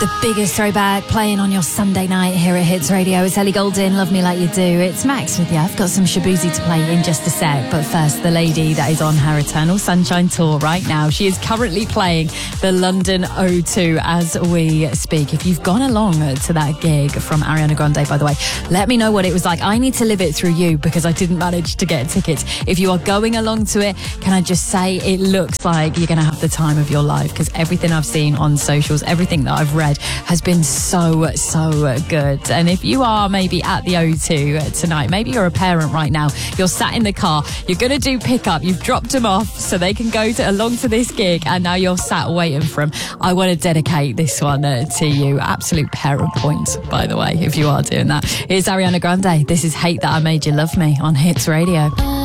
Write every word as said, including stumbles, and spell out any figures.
The biggest throwback playing on your Sunday night here at Hits Radio. It's Ellie Goulding, Love Me Like You Do. It's Max with you. I've got some Shaboozey to play in just a sec. But first, the lady that is on her Eternal Sunshine tour right now. She is currently playing the London O two as we speak. If you've gone along to that gig from Ariana Grande, by the way, let me know what it was like. I need to live it through you because I didn't manage to get tickets. If you are going along to it, can I just say it looks like you're going to have the time of your life, because everything I've seen on socials, everything that I've read has been so, so good. And if you are maybe at the O two tonight, maybe you're a parent right now, you're sat in the car, you're going to do pickup, you've dropped them off so they can go to, along to this gig, and now you're sat waiting for them. I want to dedicate this one uh, to you. Absolute parent points, by the way, if you are doing that. It's Ariana Grande. This is Hate That I Made You Love Me on Hits Radio.